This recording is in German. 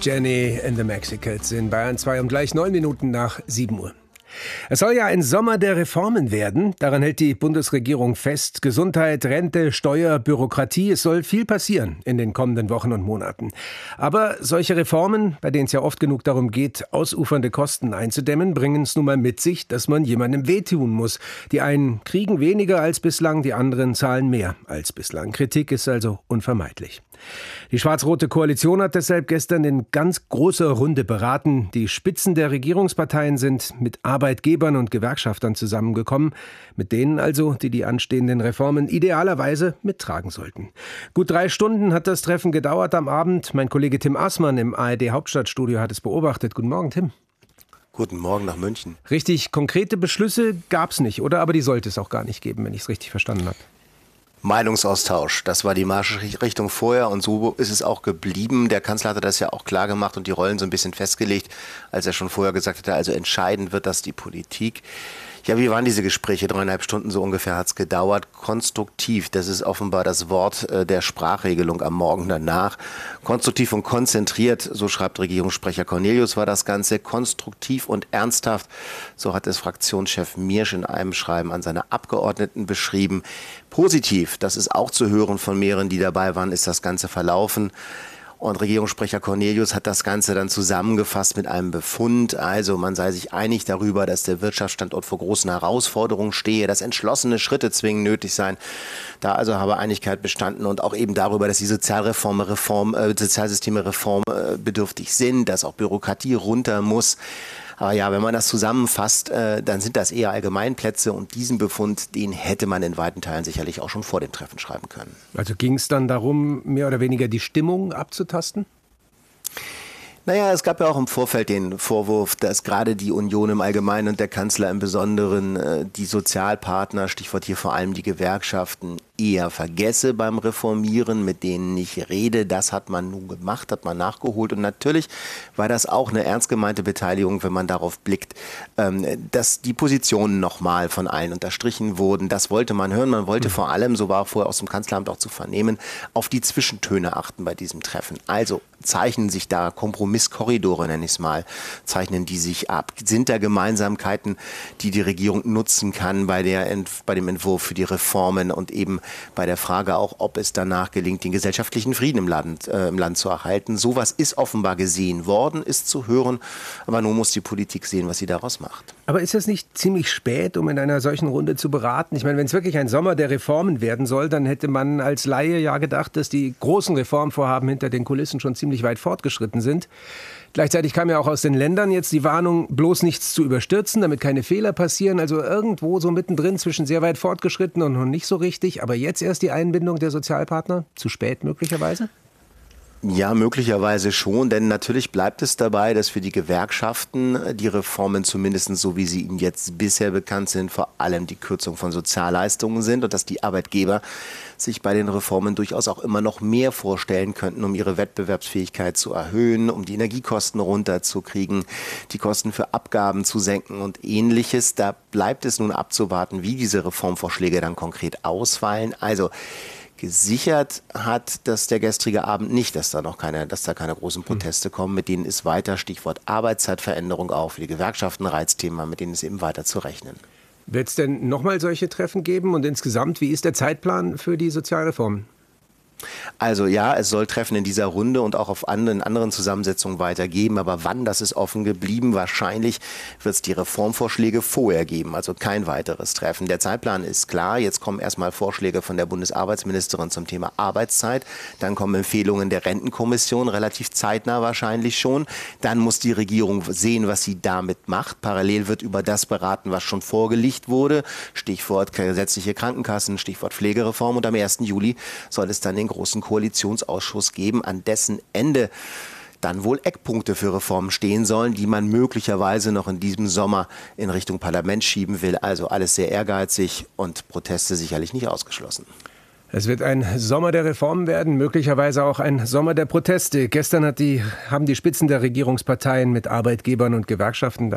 Jenny and the Mexicans in Bayern 2 um gleich 9 Minuten nach 7 Uhr. Es soll ja ein Sommer der Reformen werden. Daran hält die Bundesregierung fest. Gesundheit, Rente, Steuer, Bürokratie. Es soll viel passieren in den kommenden Wochen und Monaten. Aber solche Reformen, bei denen es ja oft genug darum geht, ausufernde Kosten einzudämmen, bringen es nun mal mit sich, dass man jemandem wehtun muss. Die einen kriegen weniger als bislang, die anderen zahlen mehr als bislang. Kritik ist also unvermeidlich. Die schwarz-rote Koalition hat deshalb gestern in ganz großer Runde beraten. Die Spitzen der Regierungsparteien sind mit Arbeitgebern und Gewerkschaftern zusammengekommen, mit denen also, die die anstehenden Reformen idealerweise mittragen sollten. Gut 3 Stunden hat das Treffen gedauert am Abend. Mein Kollege Tim Aßmann im ARD-Hauptstadtstudio hat es beobachtet. Guten Morgen, Tim. Guten Morgen nach München. Richtig konkrete Beschlüsse gab es nicht, oder? Aber die sollte es auch gar nicht geben, wenn ich es richtig verstanden habe. Meinungsaustausch, das war die Marschrichtung vorher und so ist es auch geblieben. Der Kanzler hatte das ja auch klar gemacht und die Rollen so ein bisschen festgelegt, als er schon vorher gesagt hatte, also entscheidend wird das die Politik. Ja, wie waren diese Gespräche? 3,5 Stunden so ungefähr hat es gedauert. Konstruktiv, das ist offenbar das Wort der Sprachregelung am Morgen danach. Konstruktiv und konzentriert, so schreibt Regierungssprecher Cornelius, war das Ganze. Konstruktiv und ernsthaft, so hat es Fraktionschef Miersch in einem Schreiben an seine Abgeordneten beschrieben. Positiv, das ist auch zu hören von mehreren, die dabei waren, ist das Ganze verlaufen. Und Regierungssprecher Cornelius hat das Ganze dann zusammengefasst mit einem Befund. Also man sei sich einig darüber, dass der Wirtschaftsstandort vor großen Herausforderungen stehe, dass entschlossene Schritte zwingend nötig seien. Da also habe Einigkeit bestanden und auch eben darüber, dass die Sozialsysteme reformbedürftig sind, dass auch Bürokratie runter muss. Aber ja, wenn man das zusammenfasst, dann sind das eher Allgemeinplätze und diesen Befund, den hätte man in weiten Teilen sicherlich auch schon vor dem Treffen schreiben können. Also ging es dann darum, mehr oder weniger die Stimmung abzutasten? Naja, es gab ja auch im Vorfeld den Vorwurf, dass gerade die Union im Allgemeinen und der Kanzler im Besonderen die Sozialpartner, Stichwort hier vor allem die Gewerkschaften, eher vergesse beim Reformieren, mit denen ich rede. Das hat man nun gemacht, hat man nachgeholt. Und natürlich war das auch eine ernst gemeinte Beteiligung, wenn man darauf blickt, dass die Positionen nochmal von allen unterstrichen wurden. Das wollte man hören. Man wollte vor allem, so war vorher aus dem Kanzleramt auch zu vernehmen, auf die Zwischentöne achten bei diesem Treffen. Also zeichnen sich da Kompromisskorridore, nenne ich es mal, zeichnen die sich ab? Sind da Gemeinsamkeiten, die die Regierung nutzen kann bei dem Entwurf für die Reformen und eben bei der Frage auch, ob es danach gelingt, den gesellschaftlichen Frieden im Land zu erhalten? Sowas ist offenbar gesehen worden, ist zu hören, aber nun muss die Politik sehen, was sie daraus macht. Aber ist es nicht ziemlich spät, um in einer solchen Runde zu beraten? Ich meine, wenn es wirklich ein Sommer der Reformen werden soll, dann hätte man als Laie ja gedacht, dass die großen Reformvorhaben hinter den Kulissen schon ziemlich weit fortgeschritten sind. Gleichzeitig kam ja auch aus den Ländern jetzt die Warnung, bloß nichts zu überstürzen, damit keine Fehler passieren. Also irgendwo so mittendrin zwischen sehr weit fortgeschritten und noch nicht so richtig. Aber jetzt erst die Einbindung der Sozialpartner? Zu spät möglicherweise? Ja, möglicherweise schon, denn natürlich bleibt es dabei, dass für die Gewerkschaften die Reformen zumindest so, wie sie ihnen jetzt bisher bekannt sind, vor allem die Kürzung von Sozialleistungen sind und dass die Arbeitgeber sich bei den Reformen durchaus auch immer noch mehr vorstellen könnten, um ihre Wettbewerbsfähigkeit zu erhöhen, um die Energiekosten runterzukriegen, die Kosten für Abgaben zu senken und Ähnliches. Da bleibt es nun abzuwarten, wie diese Reformvorschläge dann konkret ausfallen. Also gesichert hat das der gestrige Abend nicht, dass da keine großen Proteste kommen. Mit denen ist weiter, Stichwort Arbeitszeitveränderung auch für die Gewerkschaften Reizthema, mit denen ist eben weiter zu rechnen. Wird es denn nochmal solche Treffen geben? Und insgesamt, wie ist der Zeitplan für die Sozialreformen? Also ja, es soll Treffen in dieser Runde und auch auf anderen Zusammensetzungen weitergeben. Aber wann, das ist offen geblieben. Wahrscheinlich wird es die Reformvorschläge vorher geben, also kein weiteres Treffen. Der Zeitplan ist klar. Jetzt kommen erstmal Vorschläge von der Bundesarbeitsministerin zum Thema Arbeitszeit. Dann kommen Empfehlungen der Rentenkommission, relativ zeitnah wahrscheinlich schon. Dann muss die Regierung sehen, was sie damit macht. Parallel wird über das beraten, was schon vorgelegt wurde. Stichwort gesetzliche Krankenkassen, Stichwort Pflegereform. Und am 1. Juli soll es dann den großen Koalitionsausschuss geben, an dessen Ende dann wohl Eckpunkte für Reformen stehen sollen, die man möglicherweise noch in diesem Sommer in Richtung Parlament schieben will. Also alles sehr ehrgeizig und Proteste sicherlich nicht ausgeschlossen. Es wird ein Sommer der Reformen werden, möglicherweise auch ein Sommer der Proteste. Gestern haben die Spitzen der Regierungsparteien mit Arbeitgebern und Gewerkschaften